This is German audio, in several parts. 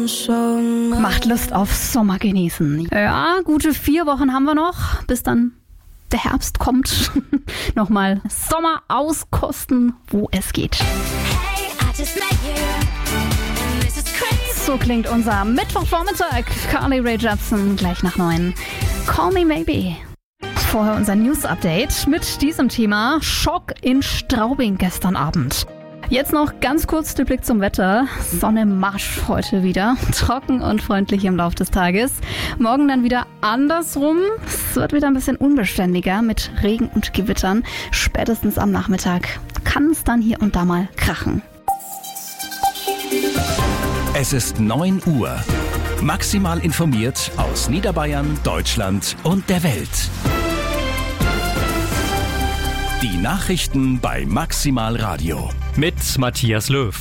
Macht Lust auf Sommer genießen. Ja, gute 4 Wochen haben wir noch, bis dann der Herbst kommt. Nochmal Sommer auskosten, wo es geht. So klingt unser Mittwochvormittag. Carly Rae Jepsen gleich nach 9. Call Me Maybe. Vorher unser News-Update mit diesem Thema Schock in Straubing gestern Abend. Jetzt noch ganz kurz der Blick zum Wetter. Sonne Marsch heute wieder. Trocken und freundlich im Laufe des Tages. Morgen dann wieder andersrum. Es wird wieder ein bisschen unbeständiger mit Regen und Gewittern. Spätestens am Nachmittag kann es dann hier und da mal krachen. Es ist 9 Uhr. Maximal informiert aus Niederbayern, Deutschland und der Welt. Die Nachrichten bei Maximal Radio. Mit Matthias Löw.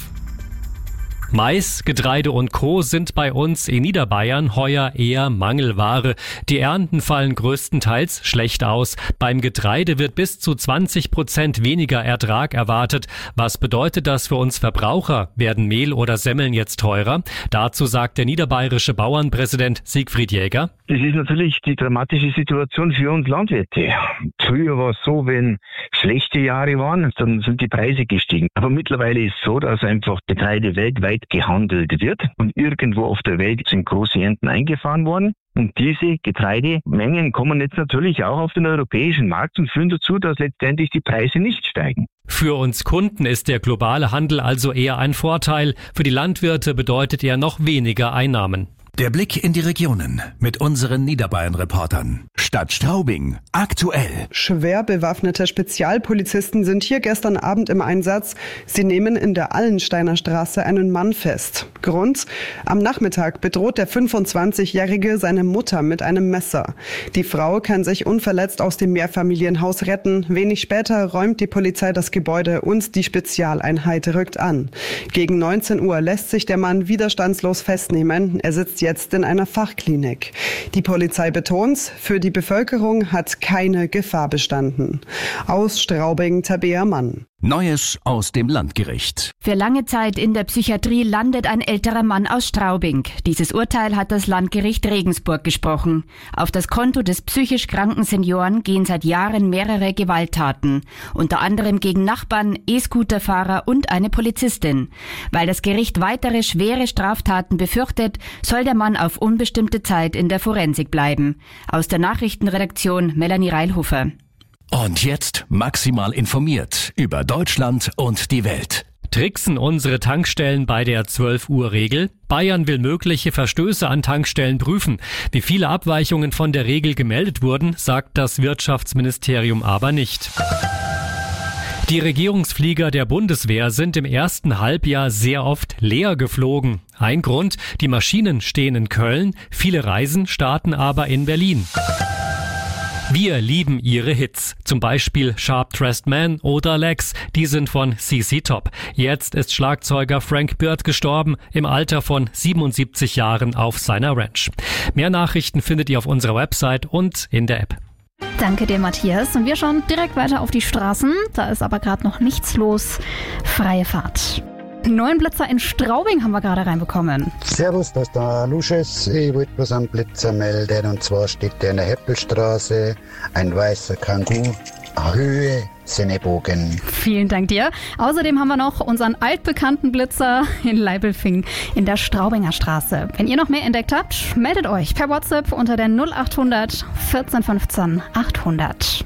Mais, Getreide und Co. sind bei uns in Niederbayern heuer eher Mangelware. Die Ernten fallen größtenteils schlecht aus. Beim Getreide wird bis zu 20% weniger Ertrag erwartet. Was bedeutet das für uns Verbraucher? Werden Mehl oder Semmeln jetzt teurer? Dazu sagt der niederbayerische Bauernpräsident Siegfried Jäger: Das ist natürlich die dramatische Situation für uns Landwirte. Früher war es so, wenn schlechte Jahre waren, dann sind die Preise gestiegen. Aber mittlerweile ist es so, dass einfach Getreide weltweit gehandelt wird und irgendwo auf der Welt sind große Ernten eingefahren worden. Und diese Getreidemengen kommen jetzt natürlich auch auf den europäischen Markt und führen dazu, dass letztendlich die Preise nicht steigen. Für uns Kunden ist der globale Handel also eher ein Vorteil. Für die Landwirte bedeutet er noch weniger Einnahmen. Der Blick in die Regionen mit unseren Niederbayern-Reportern. Stadt Straubing, aktuell. Schwer bewaffnete Spezialpolizisten sind hier gestern Abend im Einsatz. Sie nehmen in der Allensteiner Straße einen Mann fest. Grund: Am Nachmittag bedroht der 25-Jährige seine Mutter mit einem Messer. Die Frau kann sich unverletzt aus dem Mehrfamilienhaus retten. Wenig später räumt die Polizei das Gebäude und die Spezialeinheit rückt an. Gegen 19 Uhr lässt sich der Mann widerstandslos festnehmen. Er sitzt jetzt in einer Fachklinik. Die Polizei betont, für die Bevölkerung hat keine Gefahr bestanden. Aus Straubing, Tabea Mann. Neues aus dem Landgericht. Für lange Zeit in der Psychiatrie landet ein älterer Mann aus Straubing. Dieses Urteil hat das Landgericht Regensburg gesprochen. Auf das Konto des psychisch kranken Senioren gehen seit Jahren mehrere Gewalttaten. Unter anderem gegen Nachbarn, E-Scooter-Fahrer und eine Polizistin. Weil das Gericht weitere schwere Straftaten befürchtet, soll der Mann auf unbestimmte Zeit in der Forensik bleiben. Aus der Nachrichtenredaktion Melanie Reilhofer. Und jetzt maximal informiert über Deutschland und die Welt. Tricksen unsere Tankstellen bei der 12-Uhr-Regel? Bayern will mögliche Verstöße an Tankstellen prüfen. Wie viele Abweichungen von der Regel gemeldet wurden, sagt das Wirtschaftsministerium aber nicht. Die Regierungsflieger der Bundeswehr sind im ersten Halbjahr sehr oft leer geflogen. Ein Grund: die Maschinen stehen in Köln, viele Reisen starten aber in Berlin. Wir lieben ihre Hits, zum Beispiel Sharp Dressed Man oder Legs, die sind von CC Top. Jetzt ist Schlagzeuger Frank Bird gestorben, im Alter von 77 Jahren auf seiner Ranch. Mehr Nachrichten findet ihr auf unserer Website und in der App. Danke dir, Matthias. Und wir schauen direkt weiter auf die Straßen. Da ist aber gerade noch nichts los. Freie Fahrt. 9 Blitzer in Straubing haben wir gerade reinbekommen. Servus, das ist der Lusches. Ich wollte bloß einen Blitzer melden. Und zwar steht der in der Heppelstraße ein weißer Kangoo. Höhe Sennebogen. Vielen Dank dir. Außerdem haben wir noch unseren altbekannten Blitzer in Leibelfing in der Straubinger Straße. Wenn ihr noch mehr entdeckt habt, meldet euch per WhatsApp unter der 0800 14 15 800.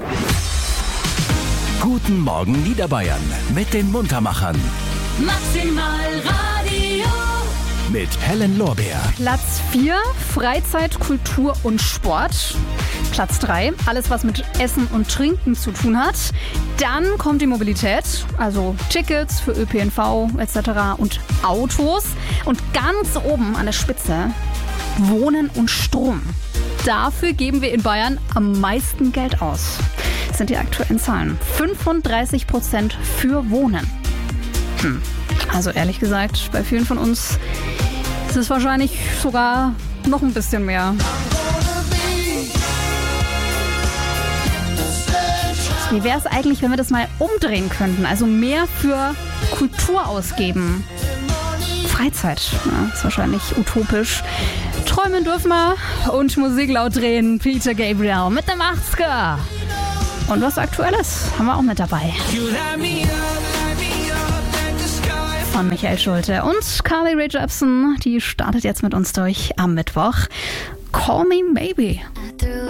Guten Morgen Niederbayern mit den Muntermachern. Maximal Radio. Mit Helen Lorbeer. Platz 4, Freizeit, Kultur und Sport. Platz 3, alles was mit Essen und Trinken zu tun hat. Dann kommt die Mobilität, also Tickets für ÖPNV etc. und Autos. Und ganz oben an der Spitze Wohnen und Strom. Dafür geben wir in Bayern am meisten Geld aus. Das sind die aktuellen Zahlen. 35% für Wohnen. Also ehrlich gesagt, bei vielen von uns ist es wahrscheinlich sogar noch ein bisschen mehr. Wie wäre es eigentlich, wenn wir das mal umdrehen könnten? Also mehr für Kultur ausgeben. Freizeit. Ja, ist wahrscheinlich utopisch. Träumen dürfen wir und Musik laut drehen. Peter Gabriel mit dem 80er. Und was Aktuelles haben wir auch mit dabei. Von Michael Schulte und Carly Rae Jepsen. Die startet jetzt mit uns durch am Mittwoch. Call Me Maybe.